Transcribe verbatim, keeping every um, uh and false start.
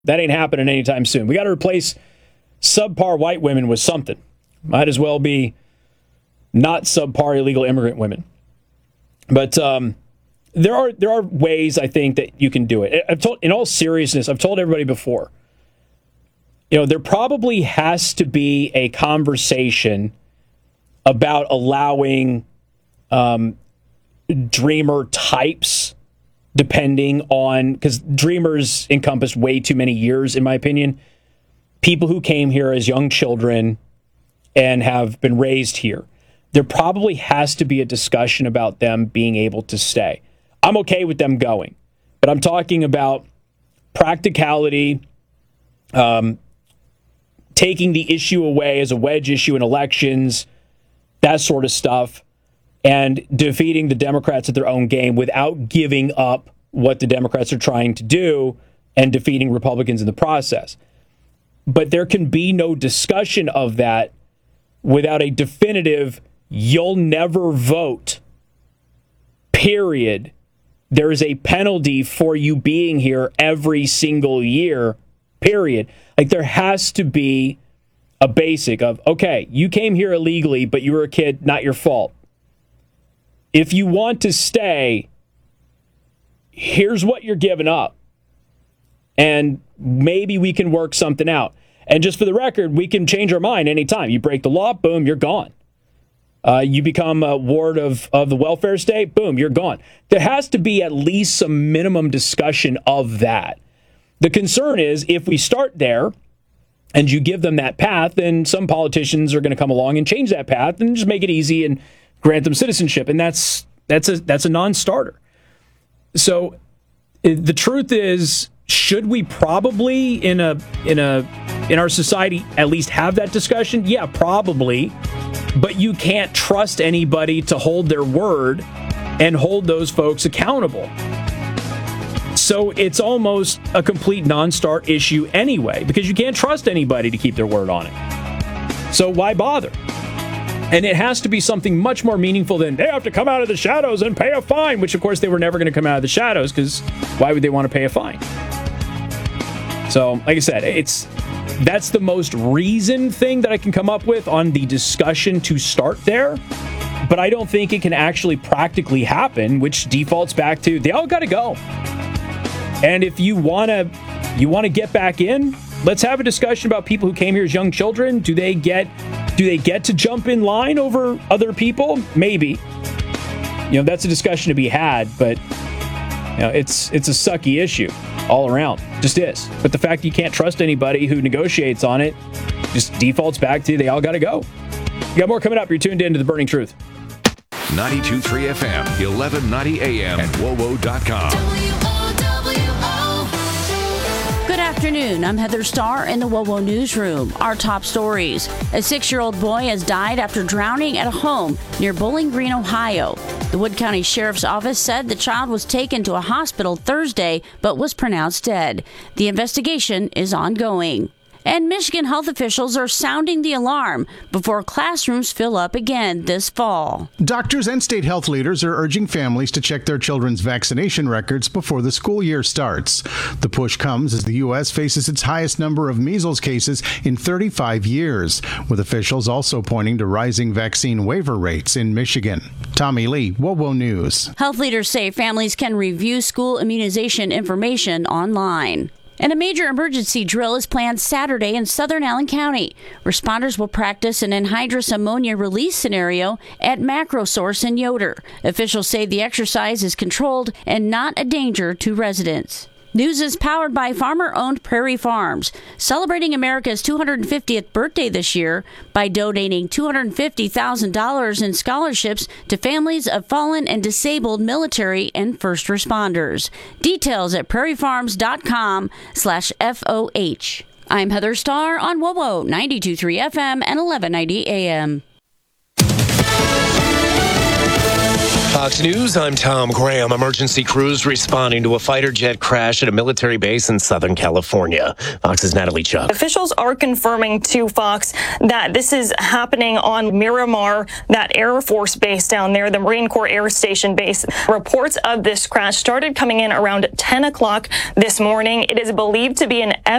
That ain't happening anytime soon. We got to replace subpar white women with something. Might as well be not subpar illegal immigrant women. But um, there are there are ways, I think, that you can do it. I've told, in all seriousness, I've told everybody before, you know, there probably has to be a conversation about allowing um, dreamer types, depending on, because dreamers encompass way too many years, in my opinion. People who came here as young children and have been raised here. There probably has to be a discussion about them being able to stay. I'm okay with them going, but I'm talking about practicality, um, taking the issue away as a wedge issue in elections, that sort of stuff, and defeating the Democrats at their own game without giving up what the Democrats are trying to do and defeating Republicans in the process. But there can be no discussion of that without a definitive, you'll never vote, period. There is a penalty for you being here every single year, period. Like, there has to be a basic of, okay, you came here illegally, but you were a kid, not your fault. If you want to stay, here's what you're giving up. And maybe we can work something out. And just for the record, we can change our mind anytime. You break the law, boom, you're gone. Uh, you become a ward of, of the welfare state, boom, you're gone. There has to be at least some minimum discussion of that. The concern is if we start there and you give them that path, then some politicians are going to come along and change that path and just make it easy and grant them citizenship. And that's that's a that's a non-starter. So the truth is, should we probably in a in a in our society at least have that discussion? Yeah, probably. But you can't trust anybody to hold their word and hold those folks accountable. So it's almost a complete non-start issue anyway, because you can't trust anybody to keep their word on it. So why bother? And it has to be something much more meaningful than they have to come out of the shadows and pay a fine, which of course they were never going to come out of the shadows, because why would they want to pay a fine? So, like I said, it's that's the most reasoned thing that I can come up with on the discussion to start there. But I don't think it can actually practically happen, which defaults back to they all got to go. And if you want to you want to get back in, let's have a discussion about people who came here as young children. Do they get do they get to jump in line over other people? Maybe. You know, that's a discussion to be had, but you know, it's it's a sucky issue all around. Just is. But the fact that you can't trust anybody who negotiates on it just defaults back to they all got to go. You got more coming up. You're tuned in to The Burning Truth. ninety-two point three F M, eleven ninety A M, and W O W O dot com. Good afternoon. I'm Heather Starr in the W O W O Newsroom. Our top stories. A six-year-old boy has died after drowning at a home near Bowling Green, Ohio. The Wood County Sheriff's Office said the child was taken to a hospital Thursday but was pronounced dead. The investigation is ongoing. And Michigan health officials are sounding the alarm before classrooms fill up again this fall. Doctors and state health leaders are urging families to check their children's vaccination records before the school year starts. The push comes as the U S faces its highest number of measles cases in thirty-five years, with officials also pointing to rising vaccine waiver rates in Michigan. Tommy Lee, W O W O News. Health leaders say families can review school immunization information online. And a major emergency drill is planned Saturday in southern Allen County. Responders will practice an anhydrous ammonia release scenario at Macrosource in Yoder. Officials say the exercise is controlled and not a danger to residents. News is powered by farmer-owned Prairie Farms, celebrating America's two hundred fiftieth birthday this year by donating two hundred fifty thousand dollars in scholarships to families of fallen and disabled military and first responders. Details at prairiefarms.com slash FOH. I'm Heather Starr on W O W O ninety-two point three F M and eleven ninety A M. Fox News, I'm Tom Graham. Emergency crews responding to a fighter jet crash at a military base in Southern California. Fox's Natalie Chuck. Officials are confirming to Fox that this is happening on Miramar, that Air Force base down there, the Marine Corps Air Station base. Reports of this crash started coming in around ten o'clock this morning. It is believed to be an F